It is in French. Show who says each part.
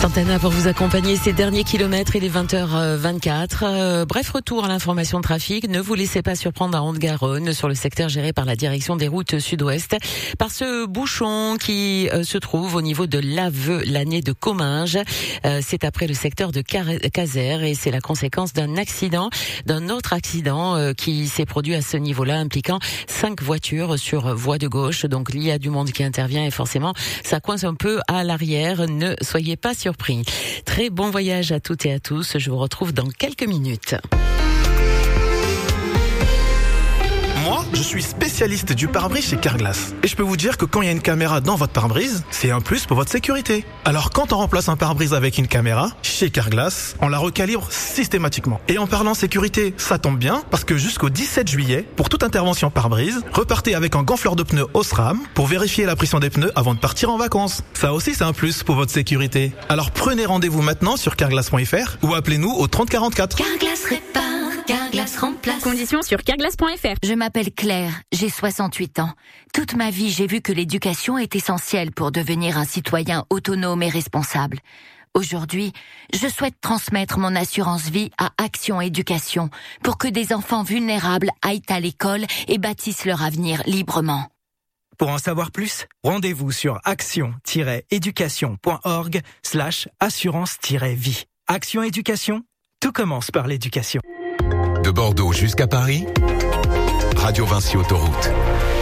Speaker 1: Santana pour vous accompagner ces derniers kilomètres, il est 20h24. Bref, retour à l'information de trafic. Ne vous laissez pas surprendre à Haute-Garonne, sur le secteur géré par la direction des routes sud-ouest, par ce bouchon qui se trouve au niveau de l'année de Comminges. C'est après le secteur de Caser et c'est la conséquence d'un autre accident qui s'est produit à ce niveau-là, impliquant 5 voitures sur voie de gauche. Donc il y a du monde qui intervient et forcément ça coince un peu à l'arrière. Ne soyez pas surpris. Très bon voyage à toutes et à tous. Je vous retrouve dans quelques minutes.
Speaker 2: Moi, je suis spécialiste du pare-brise chez Carglass. Et je peux vous dire que quand il y a une caméra dans votre pare-brise, c'est un plus pour votre sécurité. Alors quand on remplace un pare-brise avec une caméra, chez Carglass, on la recalibre systématiquement. Et en parlant sécurité, ça tombe bien, parce que jusqu'au 17 juillet, pour toute intervention pare-brise, repartez avec un gonfleur de pneus Osram pour vérifier la pression des pneus avant de partir en vacances. Ça aussi, c'est un plus pour votre sécurité. Alors prenez rendez-vous maintenant sur carglass.fr ou appelez-nous au 30 44.
Speaker 3: Carglass répare. Carglass remplace.
Speaker 4: Conditions sur carglass.fr.
Speaker 3: Je m'appelle Claire, j'ai 68 ans. Toute ma vie, j'ai vu que l'éducation est essentielle pour devenir un citoyen autonome et responsable. Aujourd'hui, je souhaite transmettre mon assurance vie à Action Éducation pour que des enfants vulnérables aillent à l'école et bâtissent leur avenir librement.
Speaker 5: Pour en savoir plus, rendez-vous sur action-éducation.org/assurance-vie. Action Éducation, tout commence par l'éducation.
Speaker 6: De Bordeaux jusqu'à Paris, Radio Vinci Autoroute.